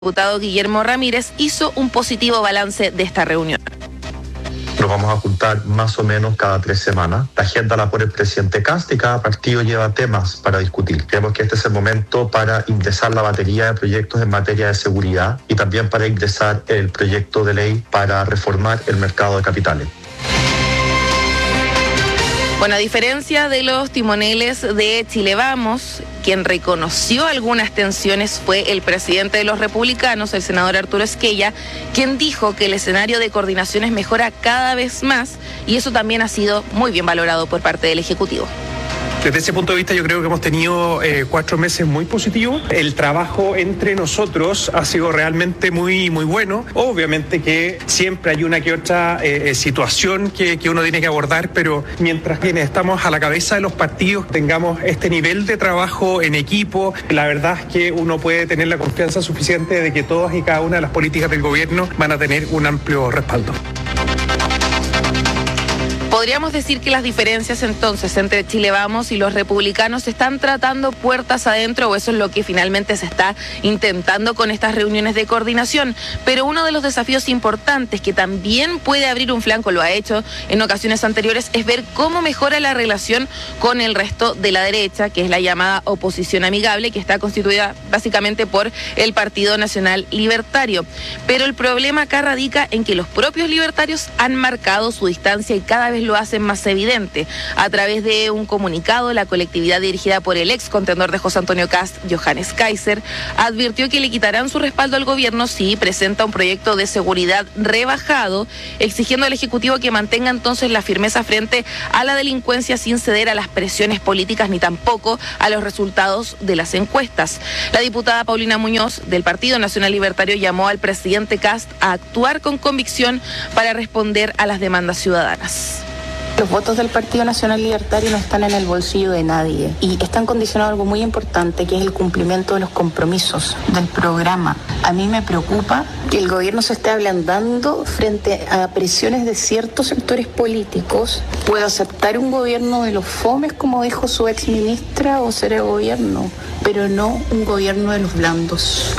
diputado Guillermo Ramírez hizo un positivo balance de esta reunión. Nos vamos a juntar más o menos cada 3 semanas. La agenda la pone el presidente Kast y cada partido lleva temas para discutir. Creemos que este es el momento para ingresar la batería de proyectos en materia de seguridad y también para ingresar el proyecto de ley para reformar el mercado de capitales. Bueno, a diferencia de los timoneles de Chile Vamos, quien reconoció algunas tensiones fue el presidente de los republicanos, el senador Arturo Esquella, quien dijo que el escenario de coordinaciones mejora cada vez más y eso también ha sido muy bien valorado por parte del Ejecutivo. Desde ese punto de vista yo creo que hemos tenido 4 meses muy positivos. El trabajo entre nosotros ha sido realmente muy bueno. Obviamente que siempre hay una que otra situación que uno tiene que abordar, pero mientras quienes estamos a la cabeza de los partidos tengamos este nivel de trabajo en equipo, la verdad es que uno puede tener la confianza suficiente de que todas y cada una de las políticas del gobierno van a tener un amplio respaldo. Podríamos decir que las diferencias entonces entre Chile Vamos y los republicanos se están tratando puertas adentro, o eso es lo que finalmente se está intentando con estas reuniones de coordinación. Pero uno de los desafíos importantes que también puede abrir un flanco, lo ha hecho en ocasiones anteriores, es ver cómo mejora la relación con el resto de la derecha, que es la llamada oposición amigable, que está constituida básicamente por el Partido Nacional Libertario. Pero el problema acá radica en que los propios libertarios han marcado su distancia y cada vez lo hacen más evidente. A través de un comunicado, la colectividad dirigida por el ex contendor de José Antonio Kast, Johannes Kaiser, advirtió que le quitarán su respaldo al gobierno si presenta un proyecto de seguridad rebajado, exigiendo al Ejecutivo que mantenga entonces la firmeza frente a la delincuencia sin ceder a las presiones políticas ni tampoco a los resultados de las encuestas. La diputada Paulina Muñoz, del Partido Nacional Libertario, llamó al presidente Kast a actuar con convicción para responder a las demandas ciudadanas. Los votos del Partido Nacional Libertario no están en el bolsillo de nadie y están condicionados a algo muy importante, que es el cumplimiento de los compromisos del programa. A mí me preocupa que el gobierno se esté ablandando frente a presiones de ciertos sectores políticos. Puedo aceptar un gobierno de los fomes, como dijo su exministra, o ser el gobierno, pero no un gobierno de los blandos.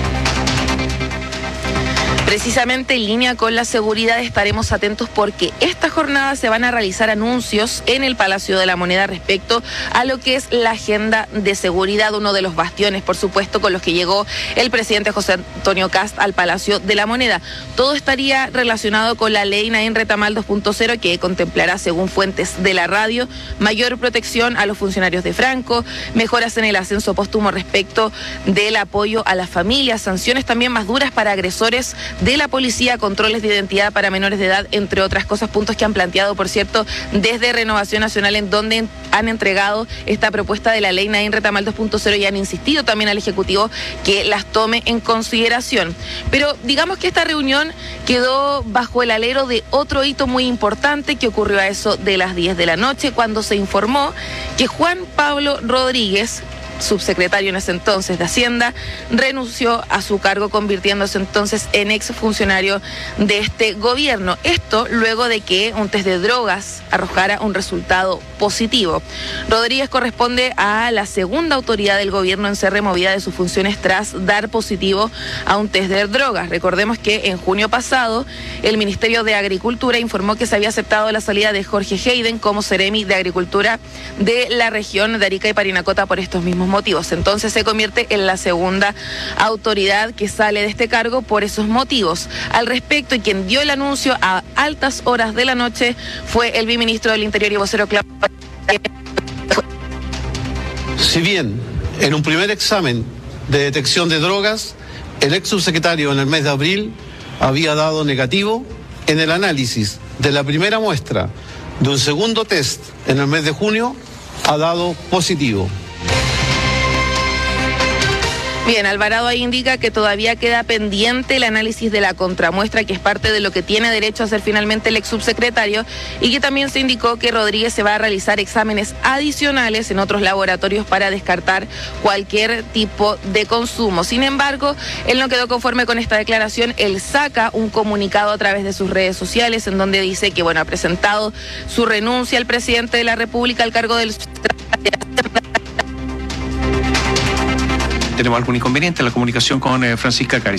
Precisamente en línea con la seguridad estaremos atentos porque esta jornada se van a realizar anuncios en el Palacio de la Moneda respecto a lo que es la agenda de seguridad, uno de los bastiones, por supuesto, con los que llegó el presidente José Antonio Kast al Palacio de la Moneda. Todo estaría relacionado con la ley Naín Retamal 2.0 que contemplará, según fuentes de la radio, mayor protección a los funcionarios de Franco, mejoras en el ascenso póstumo respecto del apoyo a las familias, sanciones también más duras para agresores de la policía, controles de identidad para menores de edad, entre otras cosas, puntos que han planteado, por cierto, desde Renovación Nacional, en donde han entregado esta propuesta de la ley Naín Retamal 2.0 y han insistido también al Ejecutivo que las tome en consideración. Pero digamos que esta reunión quedó bajo el alero de otro hito muy importante que ocurrió a eso de las 10 de la noche, cuando se informó que Juan Pablo Rodríguez, subsecretario en ese entonces de Hacienda, renunció a su cargo, convirtiéndose entonces en exfuncionario de este gobierno. Esto luego de que un test de drogas arrojara un resultado positivo. Rodríguez corresponde a la segunda autoridad del gobierno en ser removida de sus funciones tras dar positivo a un test de drogas. Recordemos que en junio pasado el Ministerio de Agricultura informó que se había aceptado la salida de Jorge Hayden como Seremi de Agricultura de la región de Arica y Parinacota por estos mismos motivos. Entonces se convierte en la segunda autoridad que sale de este cargo por esos motivos. Al respecto, y quien dio el anuncio a altas horas de la noche fue el viceministro del Interior y vocero Claudio. Si bien en un primer examen de detección de drogas, el ex subsecretario en el mes de abril había dado negativo, en el análisis de la primera muestra de un segundo test en el mes de junio ha dado positivo. Bien, Alvarado ahí indica que todavía queda pendiente el análisis de la contramuestra, que es parte de lo que tiene derecho a hacer finalmente el ex subsecretario, y que también se indicó que Rodríguez se va a realizar exámenes adicionales en otros laboratorios para descartar cualquier tipo de consumo. Sin embargo, él no quedó conforme con esta declaración. Él saca un comunicado a través de sus redes sociales en donde dice que, bueno, ha presentado su renuncia al presidente de la República al cargo del tenemos algún inconveniente en la comunicación con Francisca Cáriz.